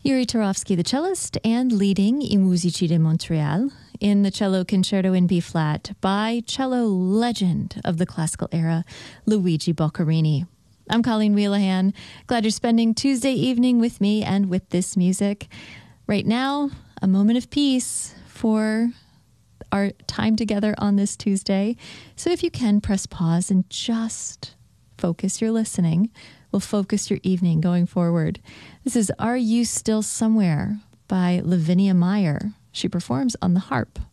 Yuri Turovsky, the cellist, and leading I Musici di Montreal in the cello concerto in B-flat by cello legend of the classical era, Luigi Boccherini. I'm Colleen Wheelahan. Glad you're spending Tuesday evening with me and with this music. Right now, a moment of peace for our time together on this Tuesday. So if you can, press pause and just focus your listening. Will focus your evening going forward. This is Are You Still Somewhere by Lavinia Meyer. She performs on the harp.